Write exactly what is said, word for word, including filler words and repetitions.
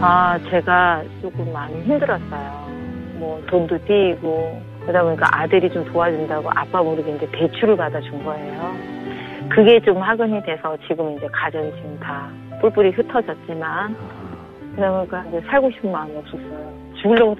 아, 제가 조금 많이 힘들었어요. 뭐 돈도 띄이고 그러다 보니까 아들이 좀 도와준다고 아빠 모르게 이제 대출을 받아준 거예요. 그게 좀 화근이 돼서 지금 이제 가정이 지금 다 뿔뿔이 흩어졌지만 그러다 보니까 이제 살고 싶은 마음이 없었어요. 죽으려고